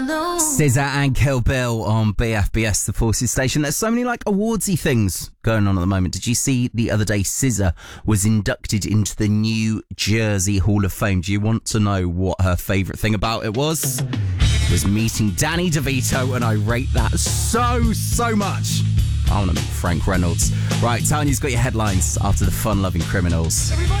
SZA and Kill Bill on BFBS, the Forces station. There's so many awardsy things going on at the moment. Did you see the other day SZA was inducted into the New Jersey Hall of Fame? Do you want to know what her favourite thing about it was? It was meeting Danny DeVito, and I rate that so much. I want to meet Frank Reynolds. Right, Tanya's got your headlines after the fun-loving Criminals. Everybody